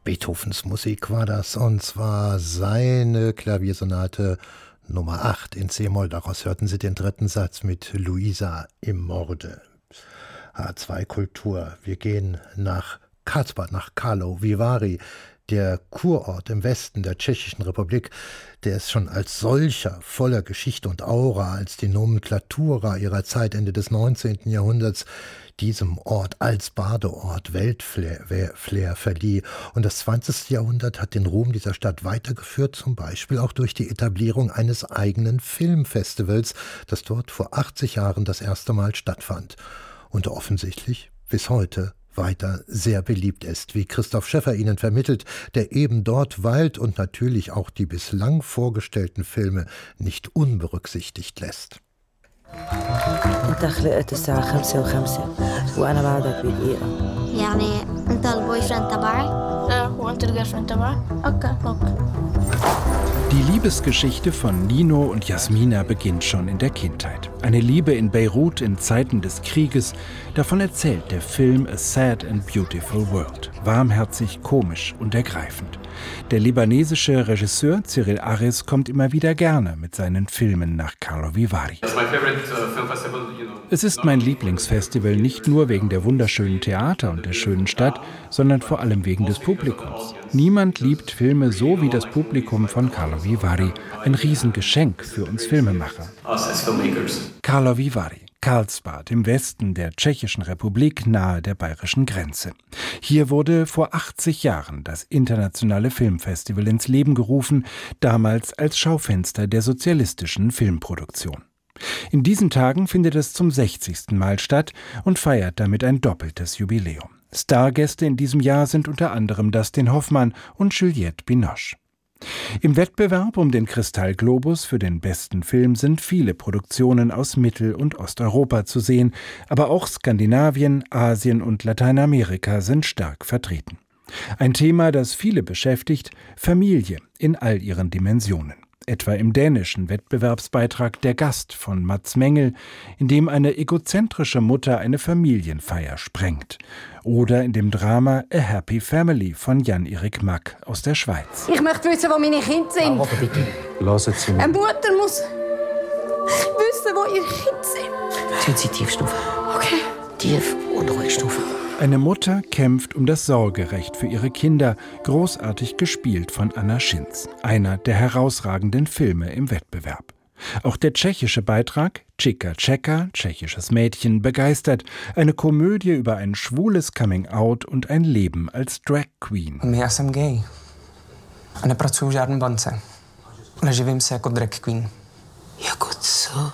Beethovens Musik war das, und zwar seine Klaviersonate Nummer 8 in C-Moll. Daraus hörten Sie den dritten Satz mit Luisa im Morde. H2 Kultur. Wir gehen nach Karlsbad, nach Karlovy Vary. Der Kurort im Westen der Tschechischen Republik, der ist schon als solcher voller Geschichte und Aura, als die Nomenklatura ihrer Zeit Ende des 19. Jahrhunderts diesem Ort als Badeort Weltflair verlieh. Und das 20. Jahrhundert hat den Ruhm dieser Stadt weitergeführt, zum Beispiel auch durch die Etablierung eines eigenen Filmfestivals, das dort vor 80 Jahren das erste Mal stattfand. Und offensichtlich bis heute weiter sehr beliebt ist, wie Christoph Schäffer Ihnen vermittelt, der eben dort weilt und natürlich auch die bislang vorgestellten Filme nicht unberücksichtigt lässt. انت خلقت الساعة 5:05 وأنا بعدك بدقيقة. يعني انت البوي فريند تبعي؟ وانت الجيرل فريند تبعي؟ اوكي. Die Liebesgeschichte von Nino und Jasmina beginnt schon in der Kindheit. Eine Liebe in Beirut in Zeiten des Krieges, davon erzählt der Film A Sad and Beautiful World. Warmherzig, komisch und ergreifend. Der libanesische Regisseur Cyril Ares kommt immer wieder gerne mit seinen Filmen nach Karlovy Vary. Es ist mein Lieblingsfestival nicht nur wegen der wunderschönen Theater und der schönen Stadt, sondern vor allem wegen des Publikums. Niemand liebt Filme so wie das Publikum von Karlovy Vary. Ein Riesengeschenk für uns Filmemacher. Karlovy Vary, Karlsbad im Westen der Tschechischen Republik nahe der bayerischen Grenze. Hier wurde vor 80 Jahren das internationale Filmfestival ins Leben gerufen, damals als Schaufenster der sozialistischen Filmproduktion. In diesen Tagen findet es zum 60. Mal statt und feiert damit ein doppeltes Jubiläum. Stargäste in diesem Jahr sind unter anderem Dustin Hoffmann und Juliette Binoche. Im Wettbewerb um den Kristallglobus für den besten Film sind viele Produktionen aus Mittel- und Osteuropa zu sehen, aber auch Skandinavien, Asien und Lateinamerika sind stark vertreten. Ein Thema, das viele beschäftigt: Familie in all ihren Dimensionen. Etwa im dänischen Wettbewerbsbeitrag Der Gast von Mads Mengel, in dem eine egozentrische Mutter eine Familienfeier sprengt. Oder in dem Drama A Happy Family von Jan-Erik Mack aus der Schweiz. Ich möchte wissen, wo meine Kinder sind. Aber bitte, hören Sie mir. Eine Mutter muss wissen, wo ihre Kinder sind. Tun Sie Tiefstufe. Okay. Tief und ruhig Stufe. Eine Mutter kämpft um das Sorgerecht für ihre Kinder, großartig gespielt von Anna Schinz, einer der herausragenden Filme im Wettbewerb. Auch der tschechische Beitrag Chica Čeka, tschechisches Mädchen, begeistert, eine Komödie über ein schwules Coming-out und ein Leben als Drag Queen. Já jsem gay a nepracuju v žádné bance, ale živím se jako drag queen. Ja gut so.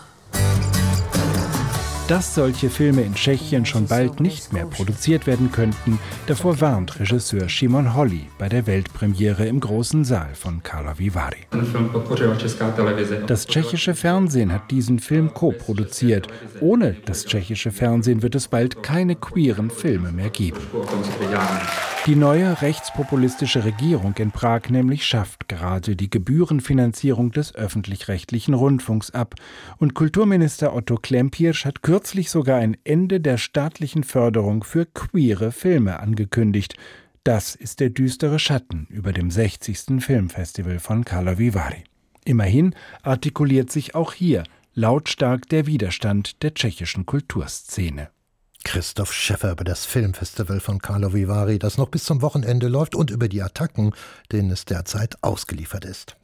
Dass solche Filme in Tschechien schon bald nicht mehr produziert werden könnten, davor warnt Regisseur Šimon Holý bei der Weltpremiere im großen Saal von Karlovy Vary. Das tschechische Fernsehen hat diesen Film co-produziert. Ohne das tschechische Fernsehen wird es bald keine queeren Filme mehr geben. Die neue rechtspopulistische Regierung in Prag nämlich schafft gerade die Gebührenfinanzierung des öffentlich-rechtlichen Rundfunks ab. Und Kulturminister Otto Klempiersch hat kürzlich sogar ein Ende der staatlichen Förderung für queere Filme angekündigt. Das ist der düstere Schatten über dem 60. Filmfestival von Karlovy Vary. Immerhin artikuliert sich auch hier lautstark der Widerstand der tschechischen Kulturszene. Christoph Schäffer über das Filmfestival von Karlovy Vary, das noch bis zum Wochenende läuft, und über die Attacken, denen es derzeit ausgeliefert ist.